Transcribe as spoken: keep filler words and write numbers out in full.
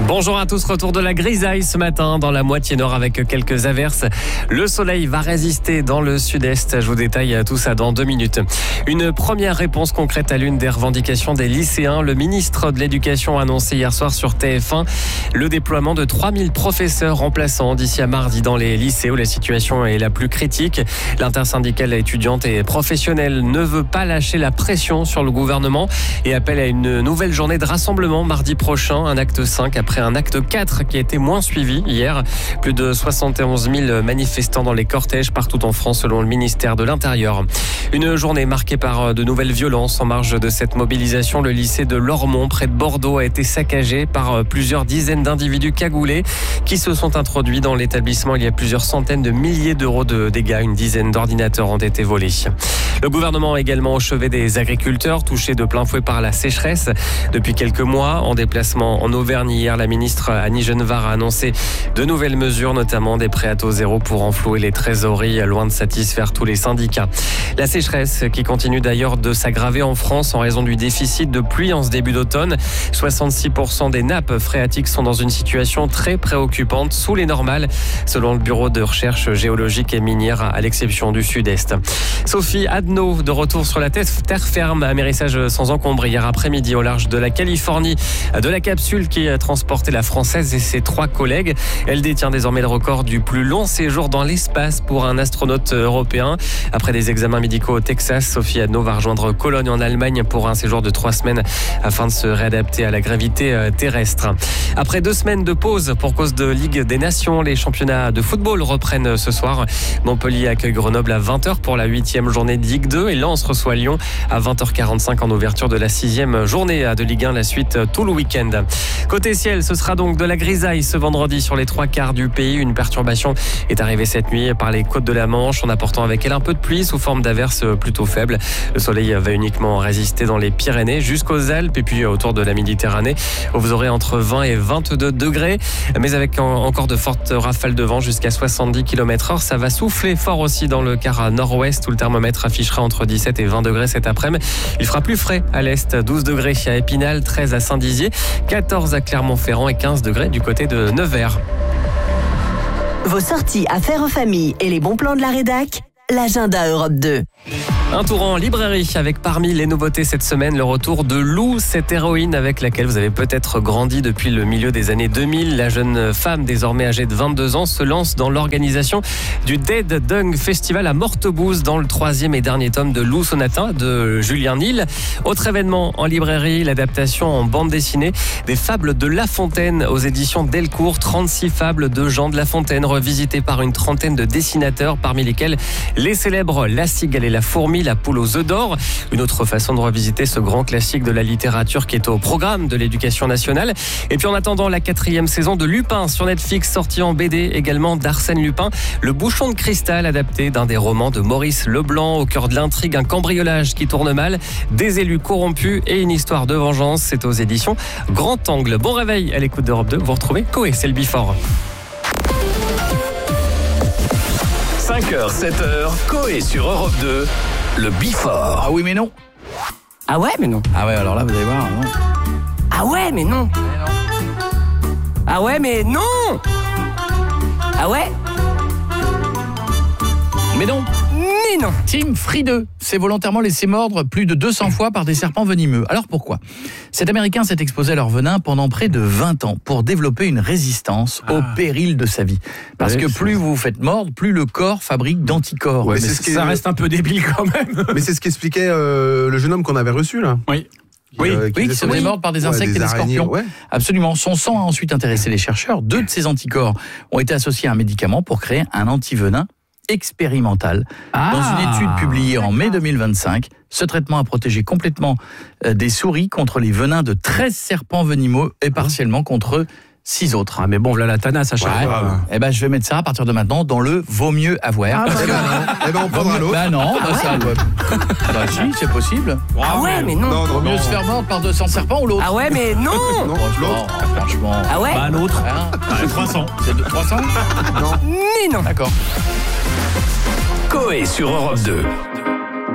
Bonjour à tous, retour de la grisaille ce matin dans la moitié nord avec quelques averses. Le soleil va résister dans le sud-est. Je vous détaille tout ça dans deux minutes. Une première réponse concrète à l'une des revendications des lycéens. Le ministre de l'Éducation a annoncé hier soir sur T F un le déploiement de trois mille professeurs remplaçants d'ici à mardi dans les lycées où la situation est la plus critique. L'intersyndicale étudiante et professionnelle ne veut pas lâcher la pression sur le gouvernement et appelle à une nouvelle journée de rassemblement mardi prochain, un acte cinq après un acte quatre qui a été moins suivi hier. Plus de soixante et onze mille manifestants dans les cortèges partout en France selon le ministère de l'Intérieur. Une journée marquée par de nouvelles violences. En marge de cette mobilisation, le lycée de Lormont près de Bordeaux a été saccagé par plusieurs dizaines d'individus cagoulés qui se sont introduits dans l'établissement. Il y a plusieurs centaines de milliers d'euros de dégâts. Une dizaine d'ordinateurs ont été volés. Le gouvernement a également au chevet des agriculteurs touchés de plein fouet par la sécheresse. Depuis quelques mois, en déplacement en Auvergne hier, la ministre Annie Genevard a annoncé de nouvelles mesures, notamment des prêts à taux zéro pour renflouer les trésoreries, loin de satisfaire tous les syndicats. La sécheresse qui continue d'ailleurs de s'aggraver en France en raison du déficit de pluie en ce début d'automne. soixante-six pour cent des nappes phréatiques sont dans une situation très préoccupante, sous les normales, selon le Bureau de recherche géologique et minière, à l'exception du sud-est. Sophie Adno, de retour sur la terre ferme, amérissage sans encombre hier après-midi au large de la Californie, de la capsule qui a transporté la Française et ses trois collègues. Elle détient désormais le record du plus long séjour dans l'espace pour un astronaute européen. Après des examens médicaux au Texas, Sophie Adno va rejoindre Cologne en Allemagne pour un séjour de trois semaines afin de se réadapter à la gravité terrestre. Après deux semaines de pause pour cause de Ligue des Nations, les championnats de football reprennent ce soir. Montpellier accueille Grenoble à vingt heures pour la huitième journée de Ligue deux et Lens reçoit Lyon à vingt heures quarante-cinq en ouverture de la sixième journée de Ligue un. La suite tout le week-end. Côté ciel, ce sera donc de la grisaille ce vendredi sur les trois quarts du pays. Une perturbation est arrivée cette nuit par les côtes de la Manche en apportant avec elle un peu de pluie sous forme d'averses plutôt faibles. Le soleil va uniquement résister dans les Pyrénées jusqu'aux Alpes et puis autour de la Méditerranée où vous aurez entre vingt et vingt-deux degrés, mais avec encore de fortes rafales de vent jusqu'à soixante-dix kilomètres heure. Ça va souffler fort aussi dans le quart nord-ouest où le thermomètre affichera entre dix-sept et vingt degrés cet après-midi. Il fera plus frais à l'est, douze degrés à Épinal, treize à Saint-Dizier, quatorze à Clermont-Ferrand et quinze degrés du côté de Nevers. Vos sorties à faire en famille et les bons plans de la rédac, l'agenda Europe deux. Un tour en librairie avec parmi les nouveautés cette semaine le retour de Lou, cette héroïne avec laquelle vous avez peut-être grandi depuis le milieu des années deux mille. La jeune femme désormais âgée de vingt-deux ans se lance dans l'organisation du Dead Dung Festival à Mortebouze dans le troisième et dernier tome de Lou Sonatin de Julien Nil. Autre événement en librairie, l'adaptation en bande dessinée des Fables de La Fontaine aux éditions Delcourt. trente-six fables de Jean de La Fontaine revisitées par une trentaine de dessinateurs parmi lesquels les célèbres La Cigale et la Fourmi, La Poule aux œufs d'or. Une autre façon de revisiter ce grand classique de la littérature qui est au programme de l'éducation nationale. Et puis en attendant la quatrième saison de Lupin sur Netflix, sortie en B D également d'Arsène Lupin, Le Bouchon de Cristal, adapté d'un des romans de Maurice Leblanc. Au cœur de l'intrigue, un cambriolage qui tourne mal, des élus corrompus et une histoire de vengeance. C'est aux éditions Grand Angle. Bon réveil à l'écoute d'Europe deux. Vous retrouvez Coé, c'est le Before. cinq heures, sept heures, Coé sur Europe deux, le Before. Ah oui, mais non. Ah ouais, mais non. Ah ouais, alors là, vous allez voir, non. Ah ouais, mais non. Ah ouais, mais non. Ah ouais. Mais non. Mais non. Tim Friedeux s'est volontairement laissé mordre plus de deux cents fois par des serpents venimeux. Alors pourquoi ? Cet Américain s'est exposé à leur venin pendant près de vingt ans pour développer une résistance ah. au péril de sa vie. Parce ouais, que plus vous vous faites mordre, plus le corps fabrique d'anticorps. Ouais, mais c'est ce qui ça est... reste un peu débile quand même. Mais c'est ce qu'expliquait euh, le jeune homme qu'on avait reçu là. Oui. Oui, euh, qui, oui, qui se faisait mordre par des insectes ouais, des et des araignées, scorpions. Ouais. Absolument. Son sang a ensuite intéressé les chercheurs. Deux de ces anticorps ont été associés à un médicament pour créer un antivenin expérimental. Ah, dans une étude publiée en mai deux mille vingt-cinq, ce traitement a protégé complètement euh, des souris contre les venins de treize serpents venimeux et partiellement contre six autres. Ah mais bon, voilà la tanasse à chaque ouais, fois. Eh ben, je vais mettre ça à partir de maintenant dans le vaut mieux avoir. Ah, parce que eh ben, on prendra l'autre. Bah non, bah, ah, ça, ouais. bah si, c'est possible. Ah ouais, mais non. non, non vaut mieux non. se faire mordre par deux cents serpents ou l'autre. Ah ouais, mais non. non franchement, franchement. Ah ouais. Bah l'autre. Hein bah, trois cents. C'est de trois cents. Non. Mais non. D'accord. Coé sur Europe deux.